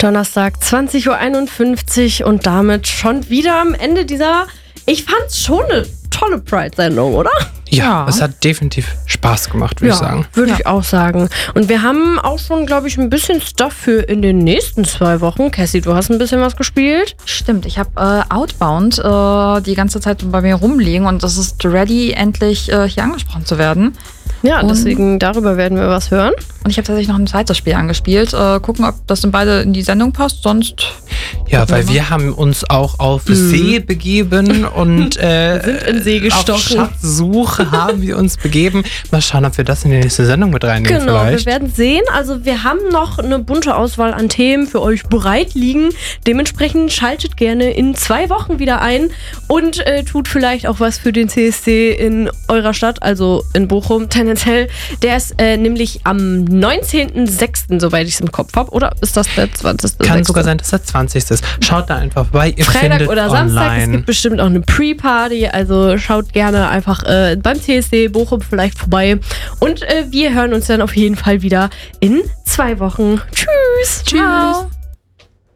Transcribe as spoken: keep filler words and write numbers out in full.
Donnerstag, zwanzig Uhr einundfünfzig und damit schon wieder am Ende dieser, ich fand's schon eine tolle Pride-Sendung, oder? Ja, Ja. es hat definitiv Spaß gemacht, würde Ja, ich sagen. würde Ja. ich auch sagen. Und wir haben auch schon, glaube ich, ein bisschen Stuff für in den nächsten zwei Wochen. Cassie, du hast ein bisschen was gespielt. Stimmt, ich habe äh, Outbound äh, die ganze Zeit bei mir rumliegen und es ist ready, endlich äh, hier angesprochen zu werden. Ja, Und- deswegen darüber werden wir was hören. Und ich habe tatsächlich noch ein zweites Spiel angespielt. Äh, gucken, ob das dann beide in die Sendung passt, sonst... Ja, weil wir haben uns auch auf See begeben und äh, sind in See auf gestochen. Schatzsuche haben wir uns begeben. Mal schauen, ob wir das in die nächste Sendung mit reinnehmen Genau, vielleicht. wir werden sehen. Also wir haben noch eine bunte Auswahl an Themen für euch bereit liegen. Dementsprechend schaltet gerne in zwei Wochen wieder ein und äh, tut vielleicht auch was für den C S D in eurer Stadt, also in Bochum tendenziell. Der ist äh, nämlich am neunzehnten sechsten, soweit ich es im Kopf habe. Oder ist das der zwanzigste Kann sogar sein, dass der zwanzigste ist. Schaut da einfach vorbei. Ihr Freitag findet oder Samstag. Es online. gibt bestimmt auch eine Pre-Party, also schaut gerne einfach äh, beim C S D Bochum vielleicht vorbei. Und äh, wir hören uns dann auf jeden Fall wieder in zwei Wochen. Tschüss. Ciao.